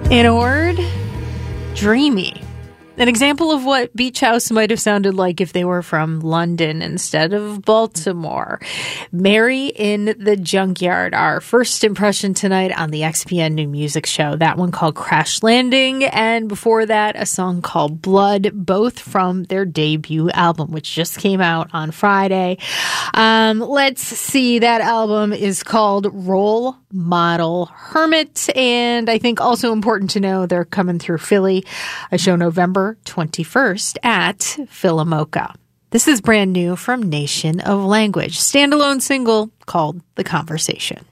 In a word, dreamy. An example of what Beach House might have sounded like if they were from London instead of Baltimore. Mary in the Junkyard, our first impression tonight on the XPN New Music Show. That one called Crash Landing, and before that, a song called Blood, both from their debut album, which just came out on Friday. Let's see, that album is called Role Model Hermit, and I think also important to know they're coming through Philly, a show November 21st at Philomoka. This is brand new from Nation of Language, standalone single called The Conversation.